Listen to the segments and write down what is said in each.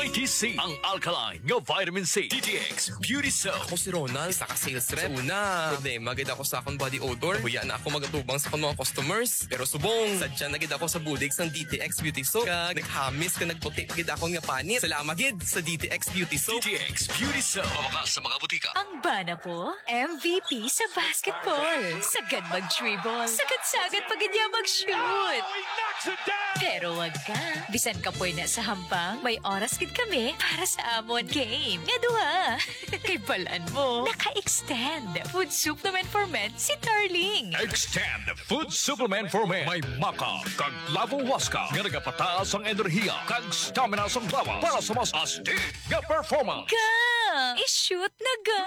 ITC, ang alkaline nga vitamin C. DTX Beauty Soap. Ako si Ronald, isa ka sales rep. Una, problema, gid ako sa akong body odor. Huya na ako magatubang sa akong mga customers. Pero subong, sadya na gid ako sa budig sang DTX Beauty Soap. Kag naghamis ka nagputi gid ako nga panit. Salamat gid sa DTX Beauty Soap. DTX Beauty Soap. Pamakas sa mga butika. Ang bana po, MVP sa basketball. Sagad mag-dribble. Sagad-sagad pag niya mag-shoot. Pero wag ka. Bisan ka po na sa hambang, may oras gid kami para sa amon game. Nga duha. Kay balaan mo, naka-extend. Food supplement for men si Darling. Extend Food Supplement for Men. May maka, kag lavong waska, nga nagapataas ang enerhiya, kag stamina sa lawa para sa mas astig nga performance. Ga! I-shoot na ga!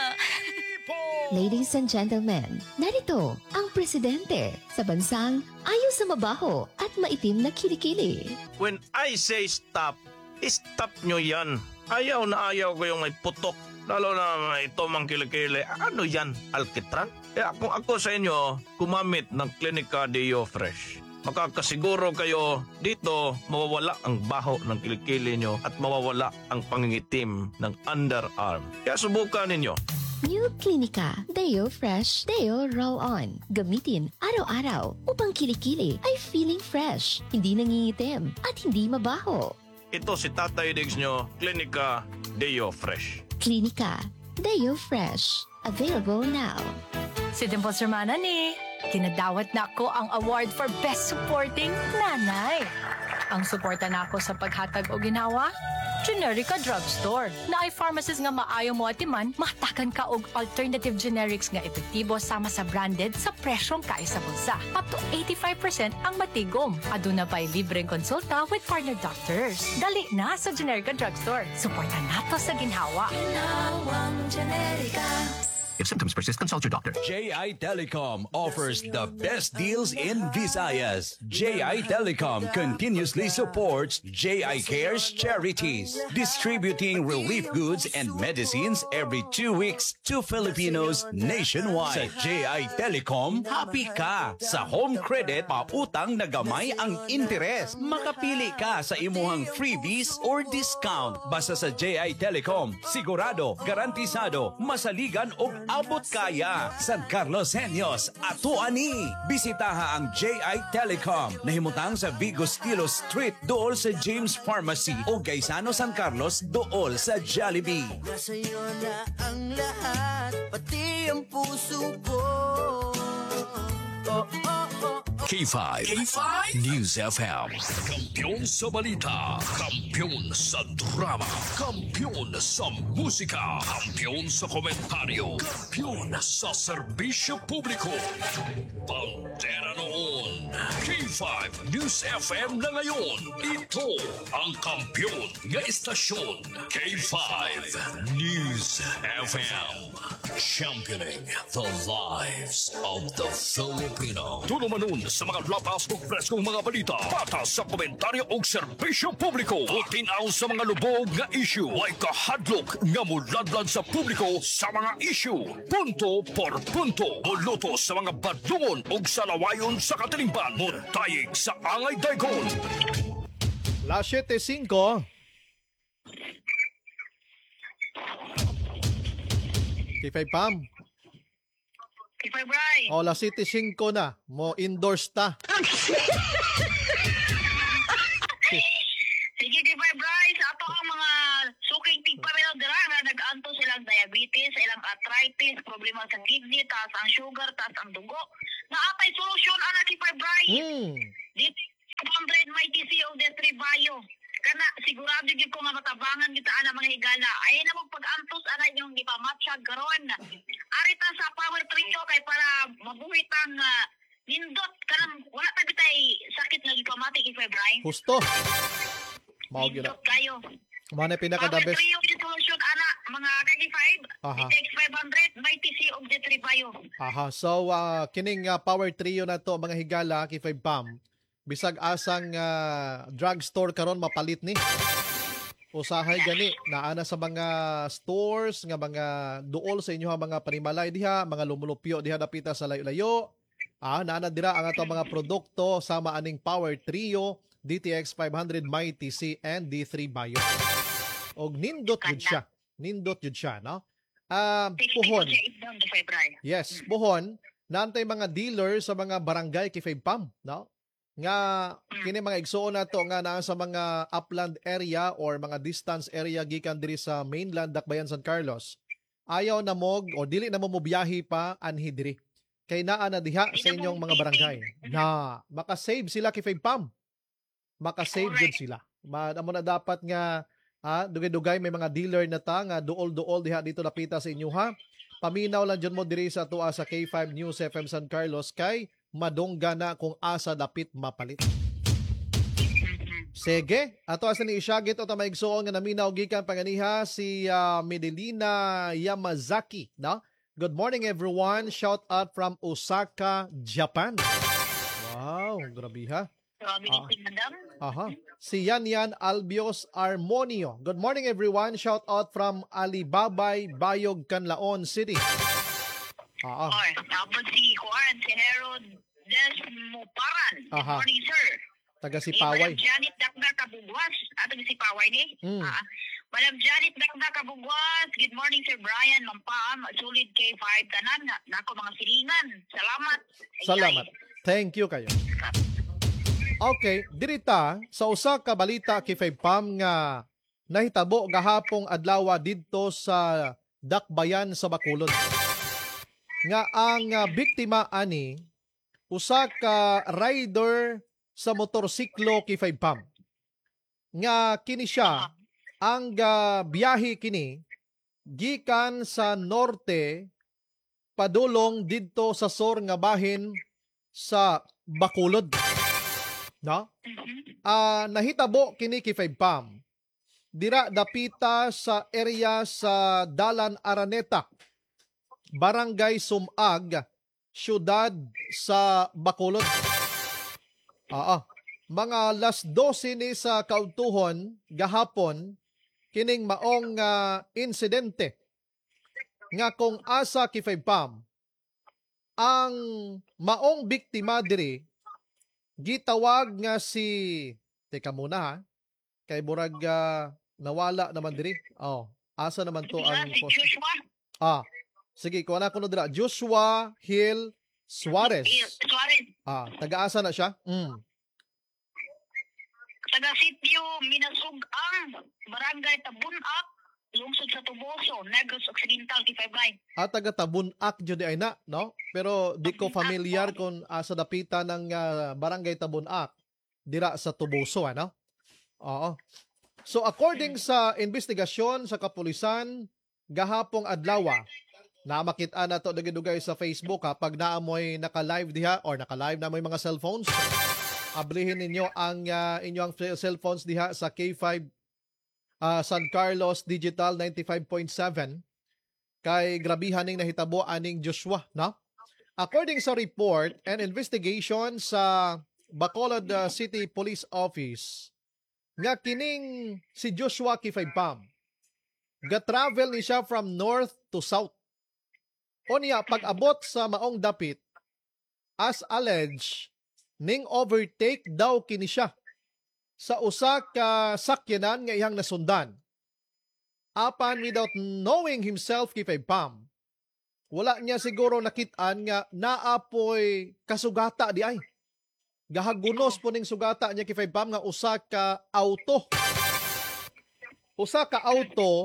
Ladies and gentlemen, narito ang presidente sa bansang ayaw sa mabaho at maitim na kilikili. When I say stop, stop nyo yan. Ayaw na ayaw ko yung may putok. Lalo na ito mang kilikili. Ano yan? Alkitran? Kaya kung ako sa inyo, kumamit ng Clinica Deo Fresh. Makakasiguro kayo dito mawawala ang baho ng kilikili nyo at mawawala ang pangingitim ng underarm. Kaya subukan ninyo. New Clinica Deo Fresh Deo Roll-On. Gamitin araw-araw upang kilikili ay feeling fresh, hindi nangingitim at hindi mabaho. Ito si Tatay Diggs nyo, Clinica Deo Fresh. Clinica Deo Fresh. Available now. Si Dimple Sermana ni, tinadawat na ako ang award for Best Supporting Nanay. Ang suporta na ako sa paghatag o ginawa, Generica Drugstore. Na ay pharmacist nga maayo mo atiman, mahatakan ka og alternative generics nga epektibo sama sa branded sa presyong kaisa bulsa. Up to 85% ang matigom. Aduna pa'y libreng konsulta with partner doctors. Dali na sa Generica Drugstore. Suporta nato sa ginhawa. Ginhawang Generica. If symptoms persist, consult your doctor. JI Telecom offers the best deals in Visayas. JI Telecom continuously supports JI Cares charities, distributing relief goods and medicines every 2 weeks to Filipinos nationwide. Sa JI Telecom, happy ka. Sa home credit, pautang na gamay ang interes. Makapili ka sa imuhang freebies or discount. Basta sa JI Telecom, sigurado, garantisado, masaligan o abot kaya. San Carlos Senyos, ato ani. Bisitaha ang JI Telecom. Nahimutang sa Vigo Stilo Street dool sa James Pharmacy o Gaisano San Carlos dool sa Jollibee. Sa'yo na ang lahat, pati ang puso ko. Oh, oh, oh. K5 News FM. Kampiyon sa balita, kampiyon sa drama, kampiyon sa musika, kampiyon sa komentaryo, kampiyon sa serbisyo publiko. Bandera noon. K5 News FM na ngayon. Ito ang kampiyon nga istasyon. K5 News FM. Championing the lives of the Filipino. Tulumanon sa mga lapas o preskong mga balita, patas sa komentaryo o serbisyo publiko, tutinaw sa mga lubog nga issue, ay kahadlok nga muladlad sa publiko sa mga issue, punto por punto, muluto sa mga badlungon o salawayon sa katilingban, mutayig sa angay dagon. Las 7:05. K5 Pam. K5 Bry. O, las 7:05 na. Mo endorse ta. Sige, K5 Bry. Sa ato ang mga suking tigpamilyo dira nga nag-anto silang diabetes, ilang arthritis, problema sa kidney, taas ang sugar, taas ang dugo. Naapay solusyon ana K5 Bry. Dito 100 may TCO de 3 Bio. Kana sigurado gyud ko nga matabangan kita ana mga higala. Ay na mo pag-antos ana yung gipamatsyag karon. Arita sa power trio kay para mabuhit ang nindot kanang wala ta bitay sakit nga gipamati kay Febray. Husto. Mao gyud. Nindot kayo. Mao na pinaka the Power best. trio yung solution ana mga kag-5. Aha. It takes 500 may TCO de 3 Bio. Aha. So kining power trio na to mga higala K5 Pam. Bisag asang drugstore karon mapalit ni. Usahay gani naana sa mga stores nga mga duol sa inyo mga panimalay diha, mga lumulupyo diha dapita sa layo-layo. Naana dira ang ato mga produkto sama aning Power Trio, DTX 500 Mighty C and D3 Bio. Og nindot jud siya. Nindot jud siya, no? Puhon. Puhon. Yes, puhon. Naantay mga dealer sa mga barangay kay Pam, no? Nga kini mga igsuon nato nga naa sa mga upland area or mga distance area gikan diri sa mainland Dakbayan San Carlos. Ayaw na mo o dili na mo mobiyahe pa anhi diri. Kay naa na diha sa inyong mga barangay. Na maka-save sila kay Pam. Maka-save jud sila. Amo na dapat nga dugay-dugay may mga dealer na ta nga duol-duol diha dito napita sa inyo ha. Paminaw lang dyan mo diri sa tuwa sa K5 News FM San Carlos kay madongga na kung asa dapit mapalit. Sige, ato asa ni isyagit o tamaigsoon nga naminaw gikan panganiha si Medelina Yamazaki, no? Good morning everyone. Shout out from Osaka, Japan. Wow, grabe ha. Aha. Si Yan Albios Armonio. Good morning everyone. Shout out from Alibabay, Bayog, Canlaon City. Tapos si Juan, si Herod Desmuparan. Good morning, sir. Taga si Paway. Madam Janet Dakda Kabugwas. Ato si Paway ni. Madam Janet Dakda Kabugwas. Good morning, Sir Brian Mampam. Sulit K5 tanan. Nako mga silingan. Salamat. Salamat. Thank you kayo. Okay, dirita sa usa ka balita kay Pam nga nahitabo gahapong adlaw didto sa Dakbayan sa Bacolod. Nga ang biktima ani usa ka rider sa motorsiklo kay Pam. Nga kini siya ang biyahe kini gikan sa norte padulong didto sa sur nga bahin sa Bacolod. No? Nahitabo kini kay Pam. Dira dapita sa area sa Dalan Araneta, Barangay Sumag, siyudad sa Bacolod. Mga alas 12 ni sa kaudtuhon gahapon kining maong insidente nga kung asa kay Pam ang maong biktima diri gitawag nga si teka muna ha kay burag nawala naman diri. Asa naman to ang sige ko na kuno dira Joshua Hill Suarez. Taga-asa na siya? Taga Sitio Minasugang, Barangay Tabunak, lungsod sa Tuboso, Negros Occidental, Kifay. Taga Tabunak jud ay na, no? Pero di ko familiar kung asa dapita ng Barangay Tabunak dira sa Tuboso, ano? Oo. So according sa investigasyon sa kapulisan gahapong adlaw, namakita na to dugay sa Facebook pag naamoy naka-live diha or naka-live na may mga cellphones. Ablihin ninyo ang inyong cellphones diha sa K5 San Carlos Digital 95.7 kay grabihan ning nahitabo aning Joshua, no? According sa report and investigation sa Bacolod City Police Office, nga kining si Joshua Kifay-Pam ga-travel ni siya from north to south. O niya, pag-abot sa maong dapit, as alleged, ning overtake daw kini siya sa usa ka sakyanan nga iyang nasundan. Apan without knowing himself Kifay-Pam, wala niya siguro nakitaan nga naapoy kasugata di ay. Gahagunos po ning sugata niya Kifay-Pam nga usa ka auto. Usa ka auto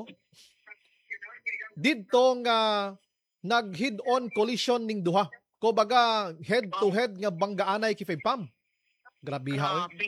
didto nga nag-head-on collision ning duha. Ko baga head-to-head nga banggaanay Kifay-Pam. Grabiha.